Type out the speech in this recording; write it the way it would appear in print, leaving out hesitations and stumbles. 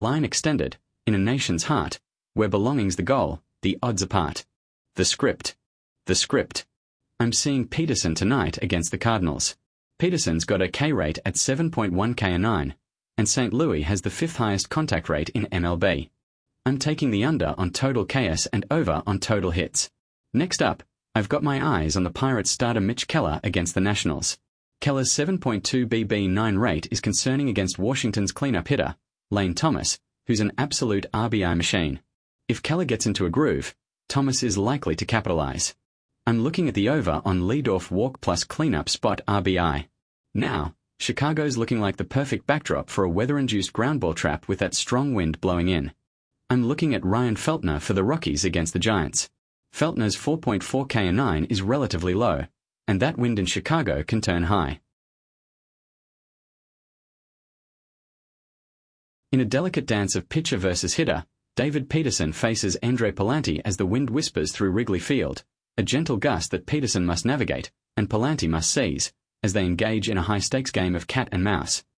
Line extended, in a nation's heart, where belonging's the goal, the odds apart. The script. The script. I'm seeing Peterson tonight against the Cardinals. Peterson's got a K rate at 7.1 K9, and St. Louis has the 5th highest contact rate in MLB. I'm taking the under on total KS and over on total hits. Next up, I've got my eyes on the Pirates starter Mitch Keller against the Nationals. Keller's 7.2 BB9 rate is concerning against Washington's cleanup hitter, Lane Thomas, who's an absolute RBI machine. If Keller gets into a groove, Thomas is likely to capitalize. I'm looking at the over on leadoff walk plus cleanup spot RBI. Now, Chicago's looking like the perfect backdrop for a weather-induced ground ball trap with that strong wind blowing in. I'm looking at Ryan Feltner for the Rockies against the Giants. Feltner's 4.4 K9 is relatively low, and that wind in Chicago can turn high. In a delicate dance of pitcher versus hitter, David Peterson faces Andre Pallante as the wind whispers through Wrigley Field, a gentle gust that Peterson must navigate, and Pallante must seize, as they engage in a high-stakes game of cat and mouse.